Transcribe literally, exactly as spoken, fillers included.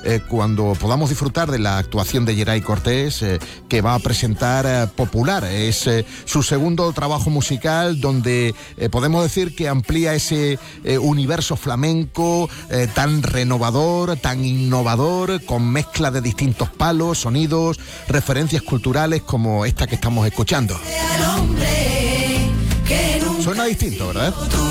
eh, cuando podamos disfrutar de la actuación de Yeray Cortés, eh, que va a presentar eh, Popular. Es eh, su segundo trabajo musical, donde eh, podemos decir que amplía ese eh, universo flamenco eh, tan renovador, tan innovador, con mezcla de distintos palos, sonidos, referencias culturales como esta que estamos escuchando. Suena distinto, ¿verdad?